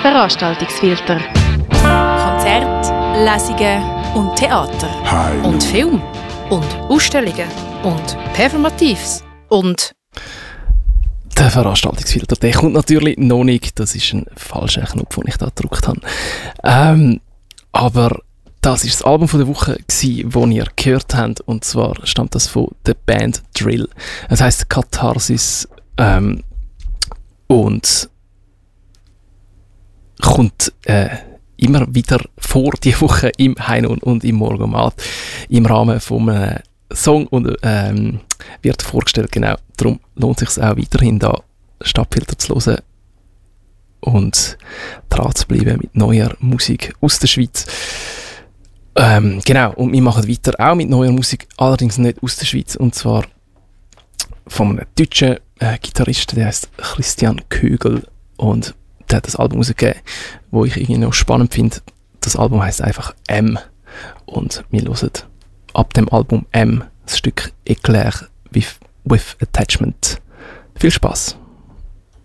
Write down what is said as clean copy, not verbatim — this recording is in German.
Veranstaltungsfilter. Konzerte, Lesungen und Theater. Hallo. Und Film. Und Ausstellungen. Und Performatives. Und... Der Veranstaltungsfilter, der kommt natürlich noch nicht. Das ist ein falscher Knopf, den ich da gedrückt habe. Aber das ist das Album von der Woche, das ihr gehört habt. Und zwar stammt das von der Band Drill. Es heisst Katharsis und kommt immer wieder vor die Woche im Heino und im Morgenmat im Rahmen von einem Song und wird vorgestellt. Genau, darum lohnt es sich auch weiterhin da Stadtfilter zu hören und dran zu bleiben mit neuer Musik aus der Schweiz. Genau, und wir machen weiter auch mit neuer Musik, allerdings nicht aus der Schweiz, und zwar von einem deutschen Gitarristen, der heißt Christian Kögel, und der hat das Album rausgegeben, wo ich irgendwie noch spannend finde. Das Album heisst einfach M, und wir hören ab dem Album M das Stück Eclair with Attachment. Viel Spaß!